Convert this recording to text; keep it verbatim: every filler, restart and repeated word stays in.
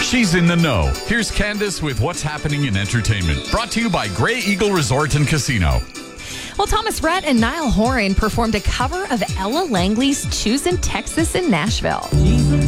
She's in the know. Here's Candace with what's happening in entertainment. Brought to you by Grey Eagle Resort and Casino. Well, Thomas Rhett and Niall Horan performed a cover of Ella Langley's Choosin' Texas in Nashville.